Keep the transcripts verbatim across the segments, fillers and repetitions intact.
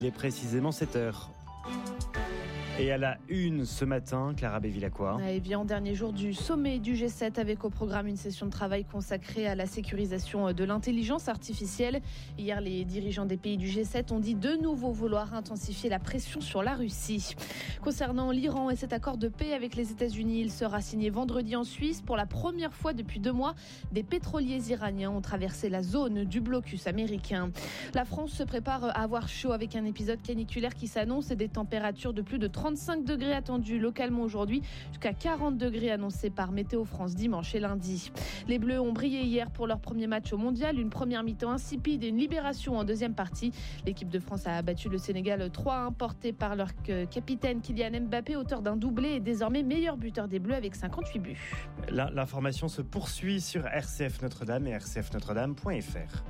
Il est précisément sept heures. Et à la une ce matin, Clara Bévilacqua. Et bien, en dernier jour du sommet du G sept, avec au programme une session de travail consacrée à la sécurisation de l'intelligence artificielle. Hier, les dirigeants des pays du G sept ont dit de nouveau vouloir intensifier la pression sur la Russie. Concernant l'Iran et cet accord de paix avec les États-Unis, il sera signé vendredi en Suisse. Pour la première fois depuis deux mois, des pétroliers iraniens ont traversé la zone du blocus américain. La France se prépare à avoir chaud avec un épisode caniculaire qui s'annonce et des températures de plus de trente-cinq degrés attendus localement aujourd'hui, jusqu'à quarante degrés annoncés par Météo France dimanche et lundi. Les Bleus ont brillé hier pour leur premier match au Mondial, une première mi-temps insipide et une libération en deuxième partie. L'équipe de France a battu le Sénégal trois à un, porté par leur capitaine Kylian Mbappé, auteur d'un doublé et désormais meilleur buteur des Bleus avec cinquante-huit buts. L'information se poursuit sur R C F Notre-Dame et r c f notre dame point f r.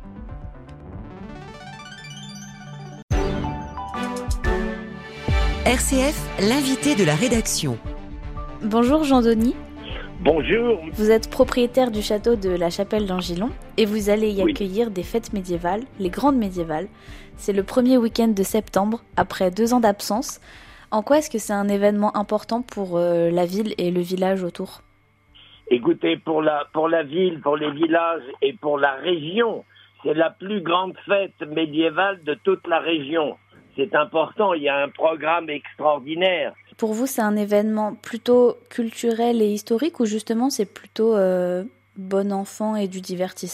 R C F, l'invité de la rédaction. Bonjour Jean Denis. Bonjour. Vous êtes propriétaire du château de la Chapelle d'Angilon et vous allez y oui. accueillir des fêtes médiévales, les grandes médiévales. C'est le premier week-end de septembre, après deux ans d'absence. En quoi est-ce que c'est un événement important pour euh, la ville et le village autour ? Écoutez, pour la, pour la ville, pour les villages et pour la région, c'est la plus grande fête médiévale de toute la région. C'est important, il y a un programme extraordinaire. Pour vous, c'est un événement plutôt culturel et historique ou justement c'est plutôt euh, bon enfant et du divertissement ?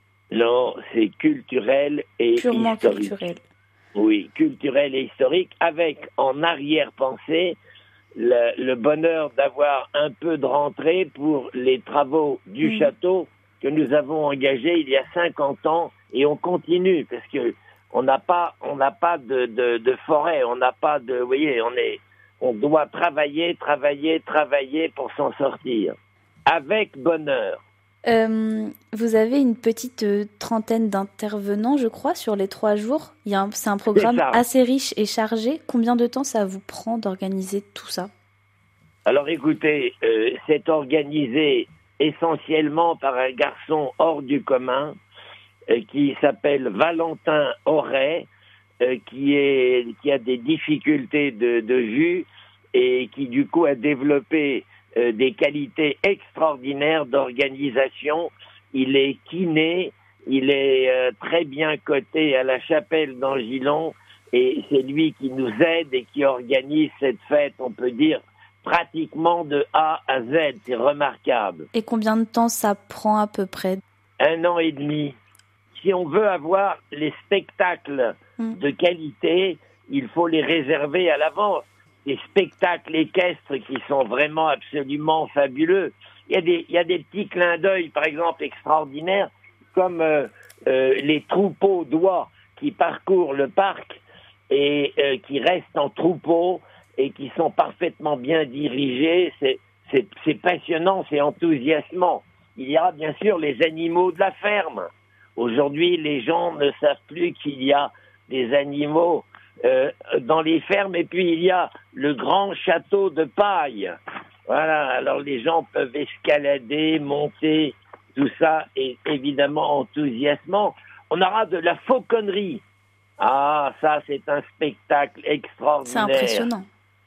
Non, c'est culturel et Purement historique. culturel. Oui, culturel et historique, avec en arrière-pensée le, le bonheur d'avoir un peu de rentrée pour les travaux du mmh. château que nous avons engagés il y a cinquante ans et on continue parce que on n'a pas, on n'a pas de, de, de forêt, on n'a pas de, vous voyez, on est, on doit travailler, travailler, travailler pour s'en sortir avec bonheur. Euh, vous avez une petite euh, trentaine d'intervenants, je crois, sur les trois jours. Il y a un, c'est un programme c'est assez riche et chargé. Combien de temps ça vous prend d'organiser tout ça ? Alors écoutez, euh, c'est organisé essentiellement par un garçon hors du commun euh, qui s'appelle Valentin Auret, euh, qui est qui a des difficultés de, de vue et qui du coup a développé Euh, des qualités extraordinaires d'organisation. Il est kiné, il est euh, très bien coté à la Chapelle d'Angilon et c'est lui qui nous aide et qui organise cette fête, on peut dire, pratiquement de A à Z. C'est remarquable. Et combien de temps ça prend à peu près ? Un an et demi. Si on veut avoir les spectacles mmh. de qualité, il faut les réserver à l'avance. Des spectacles équestres qui sont vraiment absolument fabuleux. Il y a des, il y a des petits clins d'œil, par exemple, extraordinaires, comme euh, euh, les troupeaux d'oies qui parcourent le parc et euh, qui restent en troupeau et qui sont parfaitement bien dirigés. C'est, c'est, c'est passionnant, c'est enthousiasmant. Il y a bien sûr les animaux de la ferme. Aujourd'hui, les gens ne savent plus qu'il y a des animaux Euh, dans les fermes, et puis il y a le grand château de paille. Voilà, alors les gens peuvent escalader, monter, tout ça est évidemment enthousiasmant. On aura de la fauconnerie. Ah, ça c'est un spectacle extraordinaire. C'est impressionnant.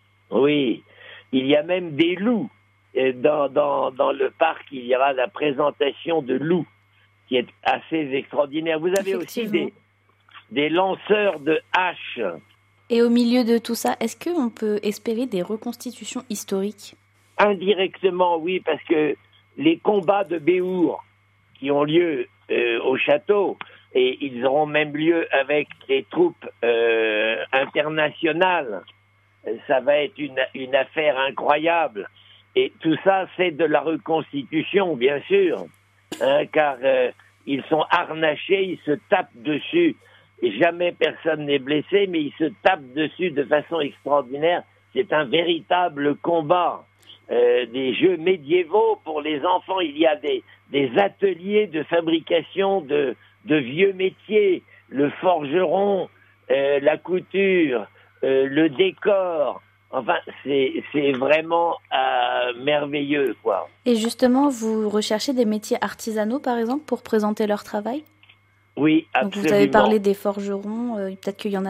Oui, il y a même des loups. Et dans, dans, dans le parc, il y aura la présentation de loups, qui est assez extraordinaire. Vous avez aussi des des lanceurs de haches. Et au milieu de tout ça, est-ce qu'on peut espérer des reconstitutions historiques ? Indirectement, oui, parce que les combats de Béour qui ont lieu euh, au château, et ils auront même lieu avec les troupes euh, internationales, ça va être une, une affaire incroyable. Et tout ça, c'est de la reconstitution, bien sûr, hein, car euh, ils sont harnachés, ils se tapent dessus. Et jamais personne n'est blessé, mais ils se tapent dessus de façon extraordinaire. C'est un véritable combat. Euh, des jeux médiévaux pour les enfants. Il y a des, des ateliers de fabrication de, de vieux métiers. Le forgeron, euh, la couture, euh, le décor. Enfin, c'est, c'est vraiment euh, merveilleux, quoi. Et justement, vous recherchez des métiers artisanaux, par exemple, pour présenter leur travail ? Oui, absolument. Donc vous avez parlé des forgerons, euh, peut-être qu'il y en a d'autres ?